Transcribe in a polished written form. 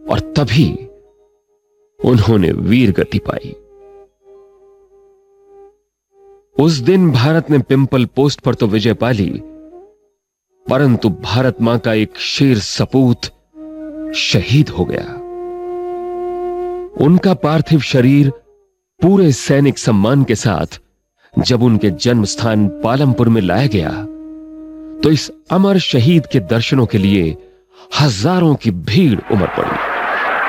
और तभी उन्होंने वीर गति पाई। उस दिन भारत ने पिंपल पोस्ट पर तो विजय पा ली, परंतु भारत मां का एक शेर सपूत शहीद हो गया। उनका पार्थिव शरीर पूरे सैनिक सम्मान के साथ जब उनके जन्म स्थान पालमपुर में लाया गया, तो इस अमर शहीद के दर्शनों के लिए हजारों की भीड़ उमड़ पड़ी।